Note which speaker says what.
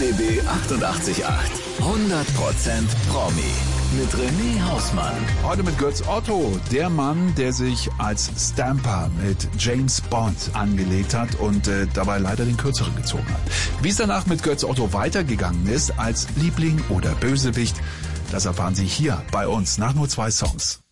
Speaker 1: RBB 888. 100% Promi. Mit René Hausmann.
Speaker 2: Heute mit Götz Otto, der Mann, der sich als Stamper mit James Bond angelegt hat und dabei leider den Kürzeren gezogen hat. Wie es danach mit Götz Otto weitergegangen ist, als Liebling oder Bösewicht, das erfahren Sie hier bei uns nach nur 2 Songs.